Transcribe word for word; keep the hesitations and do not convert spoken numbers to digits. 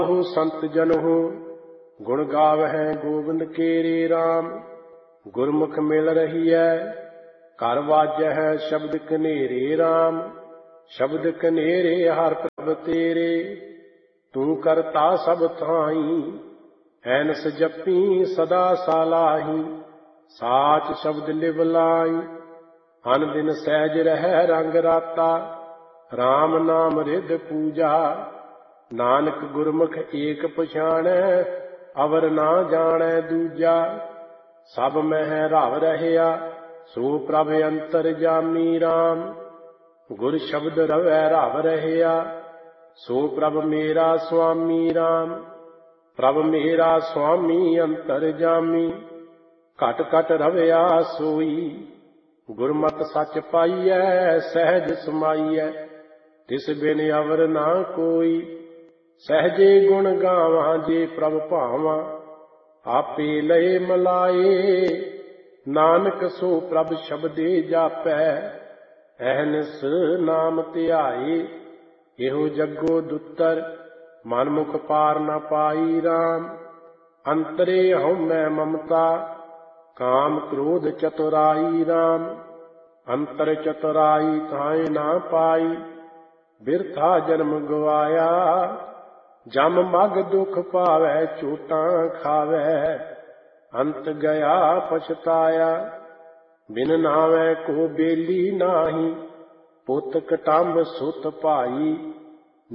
संत जन हो गुण गावै गोविंद केरे राम। गुरमुख मिल रही है कर वाजै शब्द कनेरे राम। शब्द कनेरे हर प्रभ तेरे तू करता सब थाई। ऐनस जपी सदा सालाही साच शब्द लिव लाई। अन दिन सहज रह रंग राता राम नाम रिद पूजा। नानक गुरमुख एक पछाणै अवर ना जाणै दूजा। सब मह रव रहया सो प्रभ अंतर जामी राम। गुर शब्द रवै रव रहया सो प्रभ मेरा स्वामी राम। प्रभ मेरा स्वामी अंतर जामी घट घट रवया सोई। गुरमत सच पाईऐ सहज समाईऐ तिस बिन अवर ना कोई। सहजे गुण गावां जे प्रभ भावां आपे लए मलाए। नानक सो प्रभ शब्दे जापै अहनिस नाम ध्याए। एहो जग्गो दुत्तर मन मुख पार न पाई राम। अंतरे हउमੈ ममता काम क्रोध चतुराई राम। अंतर चतुराई थाए ना पाई बिरथा जन्म गवाया। जम मग दुख पावै चोटां खावै अंत गया पछताया। बिन नावै को बेली नाही पुत कटंब सुत भाई।